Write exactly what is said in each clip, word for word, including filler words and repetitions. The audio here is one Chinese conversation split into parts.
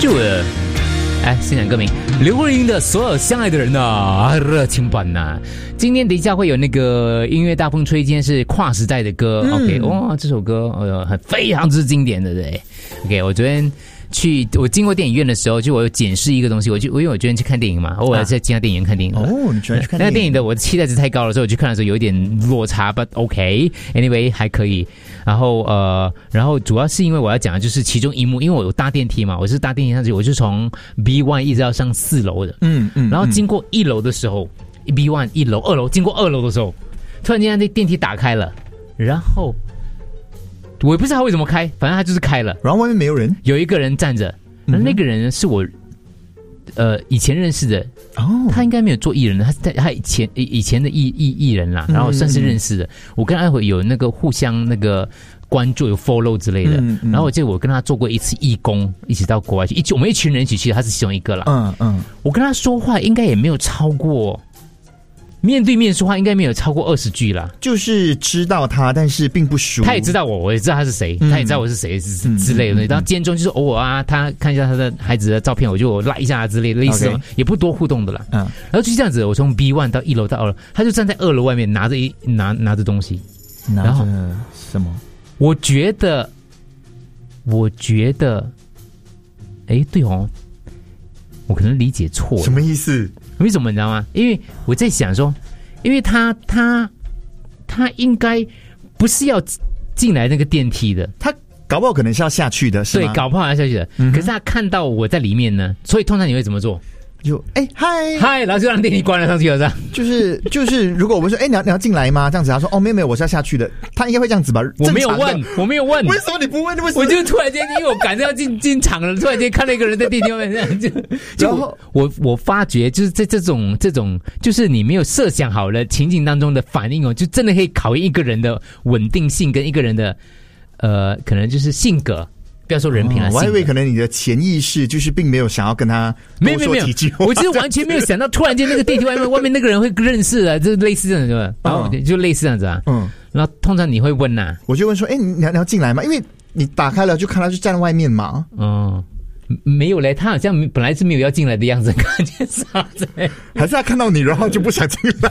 就呃哎，欣赏歌名刘若英的《所有相爱的人》呐，热情版呐。今天等一下会有那个音乐大风吹，今天是跨时代的歌。嗯、OK， 哇，这首歌呃很非常之经典的，对。OK， 我昨天去我经过电影院的时候，就我有检视一个东西，我就因为我昨天去看电影嘛，我在其他电影院看电影。 哦，你昨天去看电影？ 那个电影的我的期待值太高了，所以我去看的时候有一点落差 ，but OK，anyway、okay, 还可以。然后呃，然后主要是因为我要讲的就是其中一幕，因为我有搭电梯嘛，我是搭电梯上去，我是从 B 一 一直要上四楼的，嗯嗯，然后经过一楼的时候 ，B 一 一楼、二楼，经过二楼的时候，突然间那电梯打开了，然后我也不知道他为什么开，反正他就是开了， 然后外面没有人， 有一个人站着，然后那个人是我呃以前认识的。哦，他应该没有做艺人的，他他以前以前的艺艺艺人啦，然后算是认识的。嗯、我跟他有那个互相那个关注，有 follow 之类的。嗯嗯、然后我记得我跟他做过一次义工，一起到国外去，一我们一群人一起去，他是其中一个啦。嗯嗯，我跟他说话应该也没有超过。面对面说话应该没有超过二十句啦， 就是知道他，但是并不熟。 他也知道我，我也知道他是谁，嗯、他也知道我是谁之之类的东西。然后间中就是偶尔啊，他看一下他的孩子的照片，我就拉一下之类的，类似 okay. 也不多互动的啦。嗯，然后就这样子，我从 B 一 到一楼到二楼，他就站在二楼外面拿着一拿拿着东西， 拿着什么？ 我觉得，我觉得，哎，对哦，我可能理解错了， 什么意思？ 为什么你知道吗？因为我在想说，因为他他他应该不是要进来那个电梯的， 他搞不好可能是要下去的，是吗？ 对，搞不好要下去的。嗯、可是他看到我在里面呢，所以通常你会怎么做？ 就哎嗨嗨，然后就让电梯关了上去了，这样。 就是就是，如果我们说哎你要你要进来吗？这样子，他说哦没有没有，我是要下去的。他应该会这样子吧？ 我没有问，我没有问， 为什么你不问？为什么？ 我就突然间，因为我赶着要进进场了，突然间看到一个人在电梯外面这样，就就我我我发觉就是在这种这种就是你没有设想好的情景当中的反应哦，就真的可以考验一个人的稳定性跟一个人的呃可能就是性格。不要说人品了、哦， 我还以为可能你的潜意识就是并没有想要跟他多说几句话， 我就是完全没有想到，突然间那个电梯外面外面那个人会认识的，就类似这样子，然后就类似这样子啊。嗯，然后通常你会问呐、啊， 我就问说，哎、欸，你要你要进来吗？因为你打开了就看他就站在外面嘛。 嗯，没有嘞，他好像本来是没有要进来的样子，感觉啥子？ 还是他看到你然后就不想进来？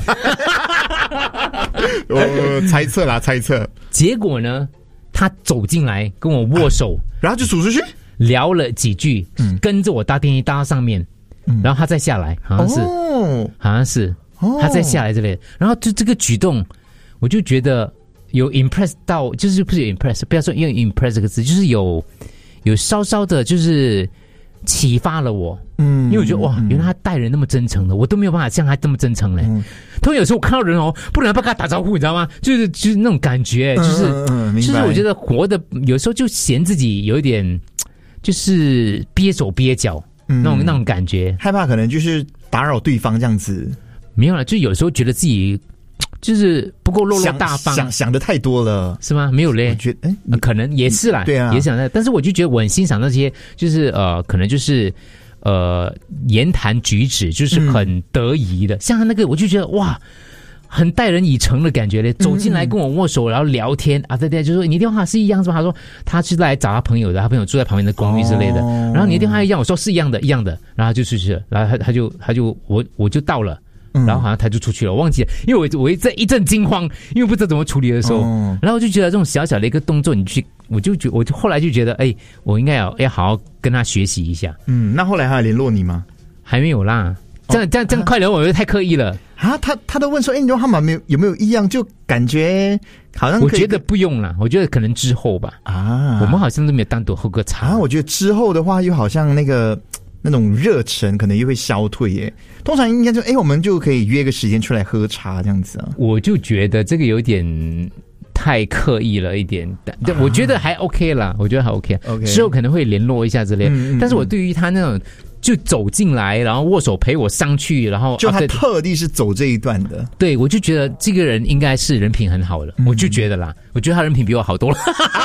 我猜测啦，猜测。 结果呢？他走进来跟我握手、啊， 然后就走出去聊了几句，嗯、跟着我搭电梯搭到上面、嗯，然后他再下来，好像是，哦、好像是、哦，他再下来这里，然后就这个举动，我就觉得有 impress 到，就是不是有 impress， 不要说用 impress 这个字，就是有有稍稍的，就是启发了我，嗯，因为我觉得哇，原来他待人那么真诚的，我都没有办法像他这么真诚嘞。嗯通常有时候我看到人哦，不能不跟他打招呼，你知道吗？就是就是那种感觉，就是、嗯嗯、就是我觉得活的有时候就嫌自己有一点，就是憋手憋脚、嗯、那种那种感觉， 害怕可能就是打扰对方这样子。 没有啦，就有时候觉得自己就是不够落落大方， 想 想, 想的太多了， 是吗？没有嘞， 我觉得、欸呃、可能也是啦， 对啊， 也想的，但是我就觉得我很欣赏那些，就是呃，可能就是。呃，言谈举止就是很得宜的，嗯、像他那个，我就觉得哇，很待人以诚的感觉嘞。走进来跟我握手，然后聊天啊，对对，就说你电话是一样是吧？他说他是来找他朋友的，他朋友住在旁边的公寓之类的。哦、然后你的电话一样，我说是一样的，一样的，然后他就出去了，然后他他就他就我我就到了。然后好像他就出去了，我忘记了，因为我我在一阵惊慌，因为不知道怎么处理的时候，哦、然后我就觉得这种小小的一个动作，你去，我就觉，我就后来就觉得，哎，我应该要要好好跟他学习一下。 嗯，那后来他联络你吗？ 还没有啦，这样、哦、这样这样快联络，我觉得太刻意了啊！他他都问说，哎，你电话号码没有有没有异样？就感觉好像我觉得不用啦，我觉得可能之后吧。啊，我们好像都没有单独喝过茶。 啊，我觉得之后的话，又好像那个。那种热忱可能又会消退耶，通常应该就哎，我们就可以约个时间出来喝茶这样子啊。 我就觉得这个有点太刻意了一点，但、啊、我觉得还 OK 啦，我觉得还 OK。OK， 之后可能会联络一下之类，嗯嗯嗯，但是我对于他那种就走进来，然后握手陪我上去，然后就他特地是走这一段的， 对，我就觉得这个人应该是人品很好的，嗯、我就觉得啦，我觉得他人品比我好多了。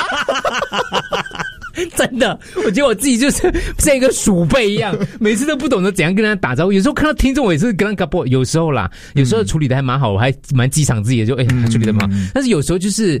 真的，我觉得我自己就是像一个鼠辈一样，每次都不懂得怎样跟他打招呼。有时候看到听众，我也是跟他搞不，有时候啦，有时候处理的还蛮好，我还蛮激赏自己的，就哎、欸，他处理的蛮好。但是有时候就是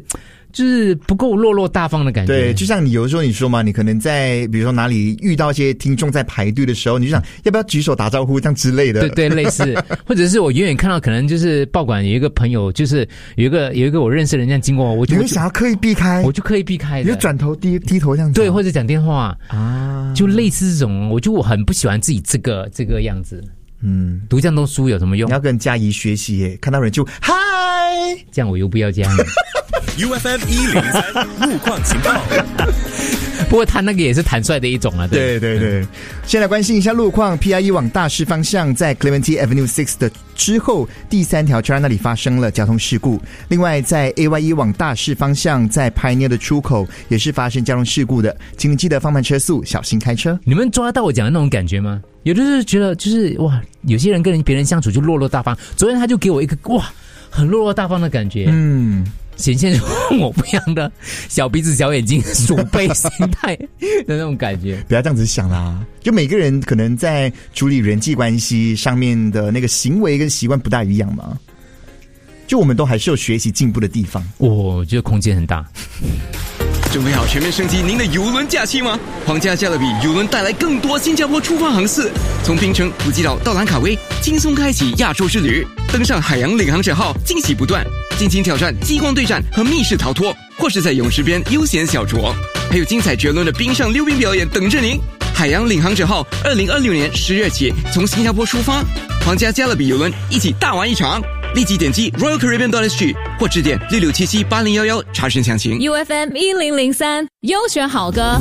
就是不够落落大方的感觉。 对，就像你有的时候你说嘛，你可能在比如说哪里遇到一些听众在排队的时候，你就想要不要举手打招呼这样之类的。 对对，类似，或者是我远远看到可能就是报馆有一个朋友，就是有一个有一个我认识的人这样经过我，我就你会想要刻意避开， 我就刻意避开的， 你就转头低低头这样子。 对，或者讲电话啊， 就类似这种，我就我很不喜欢自己这个这个样子。嗯，读这样多书有什么用？ 你要跟嘉怡学习耶，看到人就嗨， 这样我又不要这样。 U F M 一零三路况情报。 不过他那个也是坦率的一种啊。 对对 对, 对，先来关心一下路况。P I E 往大师方向，在 Clementi Avenue 六的之后第三条车站那里发生了交通事故。另外，在 A Y E 往大师方向，在 Pioneer 的出口也是发生交通事故的，请你记得放慢车速，小心开车。 你们抓到我讲的那种感觉吗？有的是觉得就是哇，有些人跟人别人相处就落落大方。昨天他就给我一个哇，很落落大方的感觉。嗯。显现出我不一样的小鼻子小眼睛鼠辈心态的那种感觉。 不要这样子想啦，就每个人可能在处理人际关系上面的那个行为跟习惯不大一样嘛，就我们都还是有学习进步的地方。 我觉得空间很大。 准备好全面升级您的邮轮假期吗？皇家加勒比邮轮带来更多新加坡出发航次，从槟城、普吉岛到兰卡威，轻松开启亚洲之旅。登上海洋领航者号，惊喜不断，尽情挑战激光对战和密室逃脱，或是在泳池边悠闲小酌，还有精彩绝伦的冰上溜冰表演等着您。海洋领航者号二零二六年十月起从新加坡出发，皇家加勒比邮轮一起大玩一场。立即点击 Royal Caribbean dot S G 或致电六六七七八零一一查询详情。 U F M 一零零三优选好歌。